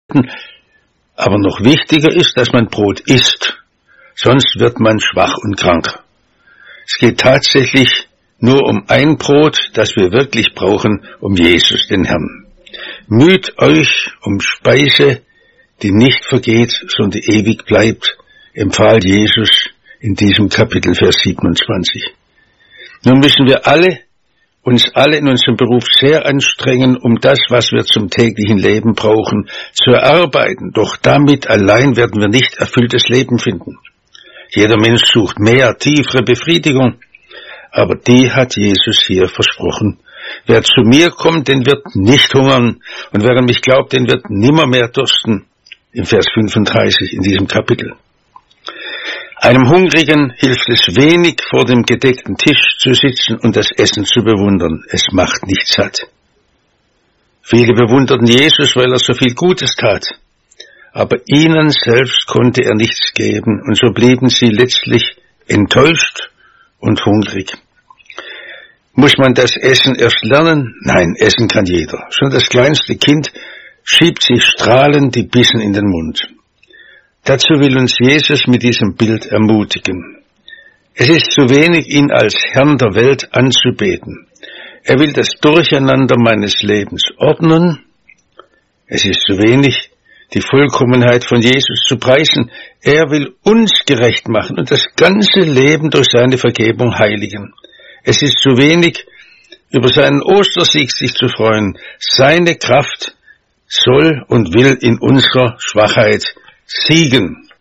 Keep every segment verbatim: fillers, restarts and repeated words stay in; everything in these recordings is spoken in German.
Aber noch wichtiger ist, dass man Brot isst, sonst wird man schwach und krank. Es geht tatsächlich nur um ein Brot, das wir wirklich brauchen, um Jesus, den Herrn. Müht euch um Speise, die nicht vergeht, sondern ewig bleibt, empfahl Jesus in diesem Kapitel, Vers siebenundzwanzig. Nun müssen wir alle, uns alle in unserem Beruf sehr anstrengen, um das, was wir zum täglichen Leben brauchen, zu erarbeiten. Doch damit allein werden wir nicht erfülltes Leben finden. Jeder Mensch sucht mehr, tiefere Befriedigung, aber die hat Jesus hier versprochen. Wer zu mir kommt, den wird nicht hungern, und wer an mich glaubt, den wird nimmermehr dursten. Im Vers fünfunddreißig in diesem Kapitel. Einem Hungrigen hilft es wenig, vor dem gedeckten Tisch zu sitzen und das Essen zu bewundern. Es macht nicht satt. Viele bewunderten Jesus, weil er so viel Gutes tat. Aber ihnen selbst konnte er nichts geben, und so blieben sie letztlich enttäuscht und hungrig. Muss man das Essen erst lernen? Nein, essen kann jeder. Schon das kleinste Kind schiebt sich strahlend die Bissen in den Mund. Dazu will uns Jesus mit diesem Bild ermutigen. Es ist zu wenig, ihn als Herrn der Welt anzubeten. Er will das Durcheinander meines Lebens ordnen. Es ist zu wenig, die Vollkommenheit von Jesus zu preisen. Er will uns gerecht machen und das ganze Leben durch seine Vergebung heiligen. Es ist zu wenig, über seinen Ostersieg sich zu freuen. Seine Kraft soll und will in unserer Schwachheit siegen.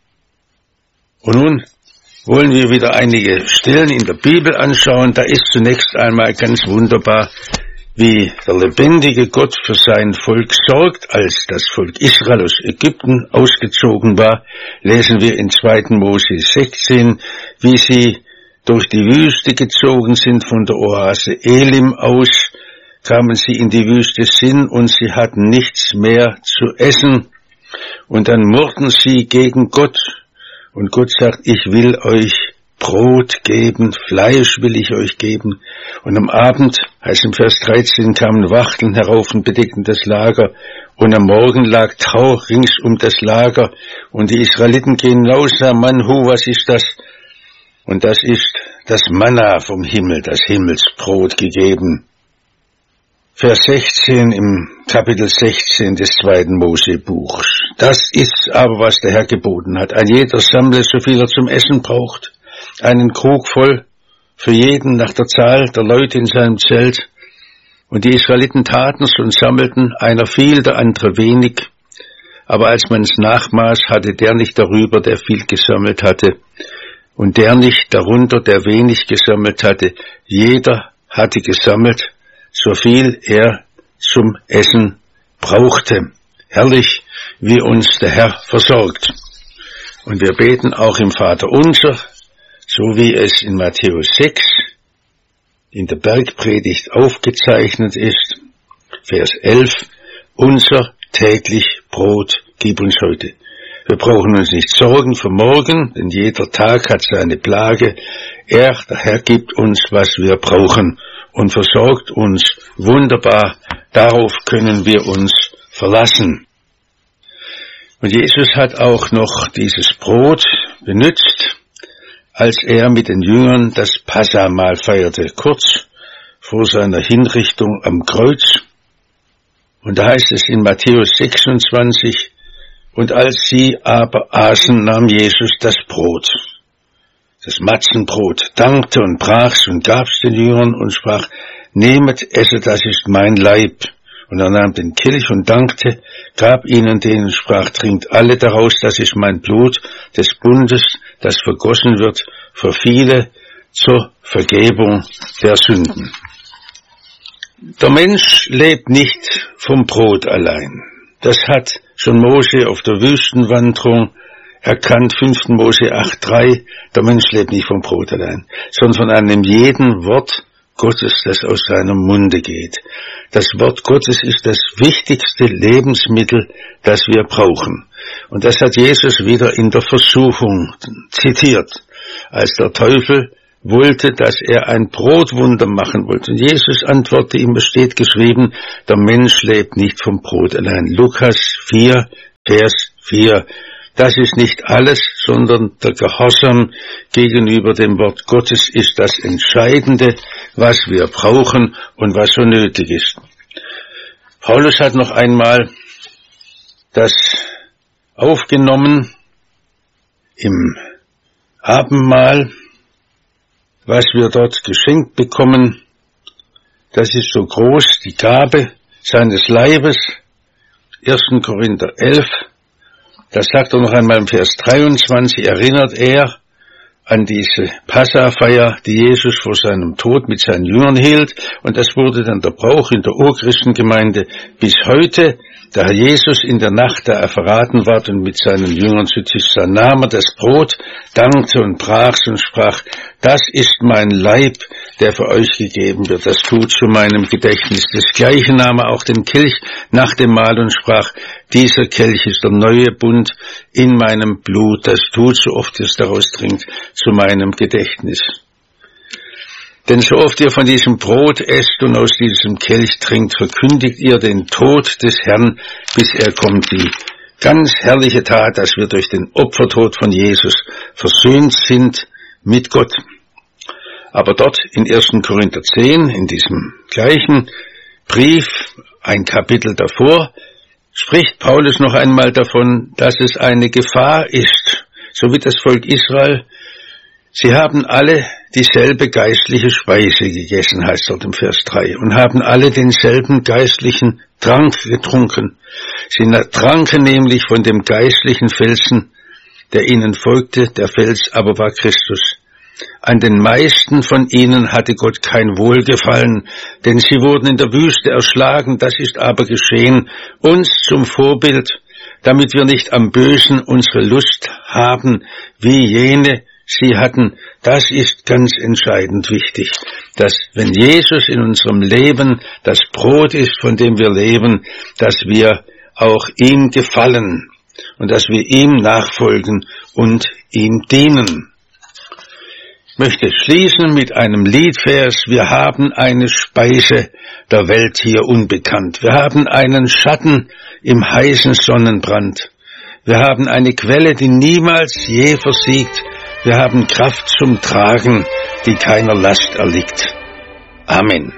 Und nun wollen wir wieder einige Stellen in der Bibel anschauen. Da ist zunächst einmal ganz wunderbar, wie der lebendige Gott für sein Volk sorgt. Als das Volk Israel aus Ägypten ausgezogen war, lesen wir in zweiten Mose sechzehn, wie sie durch die Wüste gezogen sind von der Oase Elim aus, kamen sie in die Wüste Sin und sie hatten nichts mehr zu essen. Und dann murrten sie gegen Gott. Und Gott sagt, ich will euch Brot geben, Fleisch will ich euch geben. Und am Abend, heißt im Vers dreizehn, kamen Wachteln herauf und bedeckten das Lager. Und am Morgen lag Tau rings um das Lager. Und die Israeliten gehen hinaus, Mann, hu, was ist das? Und das ist das Manna vom Himmel, das Himmelsbrot gegeben. Vers sechzehn im Kapitel sechzehn des zweiten Mosebuchs. Das ist aber, was der Herr geboten hat. Ein jeder sammle, so viel er zum Essen braucht. Einen Krug voll für jeden nach der Zahl der Leute in seinem Zelt. Und die Israeliten taten's und sammelten, einer viel, der andere wenig. Aber als man's nachmaß, hatte der nicht darüber, der viel gesammelt hatte, und der nicht darunter, der wenig gesammelt hatte. Jeder hatte gesammelt, so viel er zum Essen brauchte. Herrlich, wie uns der Herr versorgt. Und wir beten auch im Vater unser, so wie es in Matthäus sechs in der Bergpredigt aufgezeichnet ist, Vers elf, unser täglich Brot gib uns heute. Wir brauchen uns nicht sorgen für morgen, denn jeder Tag hat seine Plage. Er, der Herr, gibt uns, was wir brauchen und versorgt uns wunderbar. Darauf können wir uns verlassen. Und Jesus hat auch noch dieses Brot benutzt, als er mit den Jüngern das Passahmahl feierte, kurz vor seiner Hinrichtung am Kreuz. Und da heißt es in Matthäus sechsundzwanzig, und als sie aber aßen, nahm Jesus das Brot, das Matzenbrot, dankte und brach's und gab's den Jüngern und sprach, nehmet, esset, das ist mein Leib. Und er nahm den Kelch und dankte, gab ihnen den und sprach, trinkt alle daraus, das ist mein Blut des Bundes, das vergossen wird für viele zur Vergebung der Sünden. Der Mensch lebt nicht vom Brot allein. Das hat schon Mose auf der Wüstenwanderung erkannt, fünften Mose acht drei, der Mensch lebt nicht vom Brot allein, sondern von einem jeden Wort Gottes, das aus seinem Munde geht. Das Wort Gottes ist das wichtigste Lebensmittel, das wir brauchen. Und das hat Jesus wieder in der Versuchung zitiert, als der Teufel wollte, dass er ein Brotwunder machen wollte. Und Jesus antwortete ihm, es steht geschrieben, der Mensch lebt nicht vom Brot allein. Lukas vier, Vers vier. Das ist nicht alles, sondern der Gehorsam gegenüber dem Wort Gottes ist das Entscheidende, was wir brauchen und was so nötig ist. Paulus hat noch einmal das aufgenommen im Abendmahl, was wir dort geschenkt bekommen. Das ist so groß, die Gabe seines Leibes, erster Korinther elf. Das sagt er noch einmal im Vers dreiundzwanzig, erinnert er an diese Passafeier, die Jesus vor seinem Tod mit seinen Jüngern hielt, und das wurde dann der Brauch in der Urchristengemeinde bis heute. Da Herr Jesus in der Nacht, da er verraten ward und mit seinen Jüngern zu Tisch sah, nahm er das Brot, dankte und brach's und sprach, das ist mein Leib, der für euch gegeben wird, das tut zu meinem Gedächtnis. Desgleichen nahm er auch den Kelch nach dem Mahl und sprach, dieser Kelch ist der neue Bund in meinem Blut, das tut, so oft ihr es daraus trinkt, zu meinem Gedächtnis. Denn so oft ihr von diesem Brot esst und aus diesem Kelch trinkt, verkündigt ihr den Tod des Herrn, bis er kommt. Die ganz herrliche Tat, dass wir durch den Opfertod von Jesus versöhnt sind mit Gott. Aber dort in erster Korinther zehn, in diesem gleichen Brief, ein Kapitel davor, spricht Paulus noch einmal davon, dass es eine Gefahr ist, so wie das Volk Israel. Sie haben alle dieselbe geistliche Speise gegessen, heißt dort im Vers drei, und haben alle denselben geistlichen Trank getrunken. Sie tranken nämlich von dem geistlichen Felsen, der ihnen folgte, der Fels aber war Christus. An den meisten von ihnen hatte Gott kein Wohlgefallen, denn sie wurden in der Wüste erschlagen, das ist aber geschehen, uns zum Vorbild, damit wir nicht am Bösen unsere Lust haben, wie jene sie hatten. Das ist ganz entscheidend wichtig, dass wenn Jesus in unserem Leben das Brot ist, von dem wir leben, dass wir auch ihm gefallen und dass wir ihm nachfolgen und ihm dienen. Ich möchte schließen mit einem Liedvers. Wir haben eine Speise der Welt hier unbekannt. Wir haben einen Schatten im heißen Sonnenbrand. Wir haben eine Quelle, die niemals je versiegt. Wir haben Kraft zum Tragen, die keiner Last erliegt. Amen.